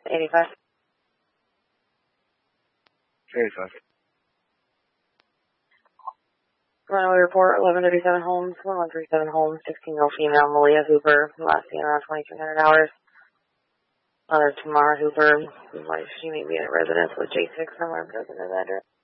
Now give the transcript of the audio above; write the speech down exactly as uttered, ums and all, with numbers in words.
eighty-five. eighty-five. Runway report, eleven thirty-seven Holmes, one one three seven Holmes, sixteen-year-old female, Malia Hooper, last seen around twenty-three hundred hours. Mother Tamara Hooper, she may be at a residence with J six somewhere, but doesn't know the address.